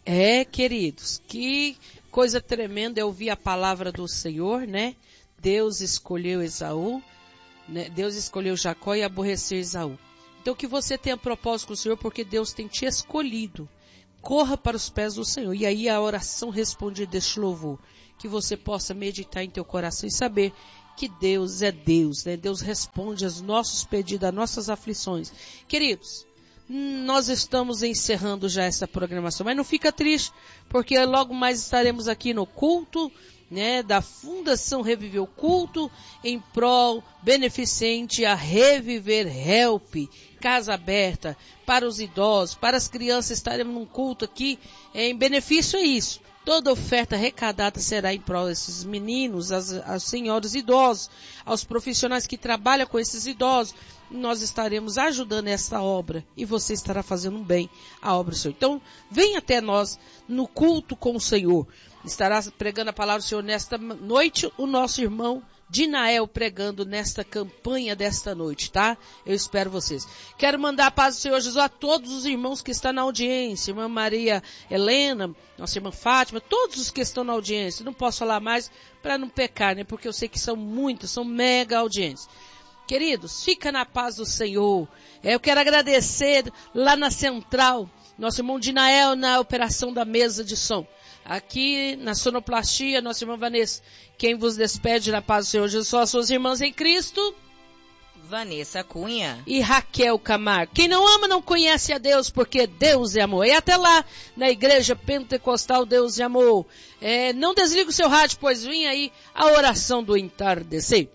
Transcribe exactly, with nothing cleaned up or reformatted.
É, queridos, que coisa tremenda é ouvir a palavra do Senhor, né? Deus escolheu Esaú, né? Deus escolheu Jacó e aborreceu Esaú. Então que você tenha propósito com o Senhor, porque Deus tem te escolhido. Corra para os pés do Senhor. E aí a oração respondida deste louvor. Que você possa meditar em teu coração e saber que Deus é Deus, né? Deus responde aos nossos pedidos, às nossas aflições. Queridos, nós estamos encerrando já essa programação, mas não fica triste, porque logo mais estaremos aqui no culto, né, da Fundação Reviver o Culto, em prol beneficente a Reviver Help, casa aberta para os idosos, para as crianças. Estaremos num culto aqui em benefício a isso. Toda oferta arrecadada será em prol desses meninos, as, as senhoras idosos, aos profissionais que trabalham com esses idosos. Nós estaremos ajudando essa obra e você estará fazendo um bem à obra do Senhor. Então, vem até nós no culto com o Senhor. Estará pregando a palavra do Senhor nesta noite o nosso irmão Dinael pregando nesta campanha desta noite, tá? Eu espero vocês. Quero mandar a paz do Senhor Jesus a todos os irmãos que estão na audiência, irmã Maria Helena, nossa irmã Fátima, todos os que estão na audiência. Não posso falar mais para não pecar, né? Porque eu sei que são muitos, são mega audiências. Queridos, fica na paz do Senhor. Eu quero agradecer lá na central, nosso irmão Dinael na operação da mesa de som. Aqui na sonoplastia, nossa irmã Vanessa, quem vos despede na paz do Senhor Jesus são as suas irmãs em Cristo, Vanessa Cunha e Raquel Camargo. Quem não ama não conhece a Deus, porque Deus é amor. E até lá, na Igreja Pentecostal Deus é amor. É, não desliga o seu rádio, pois vem aí a oração do entardecer.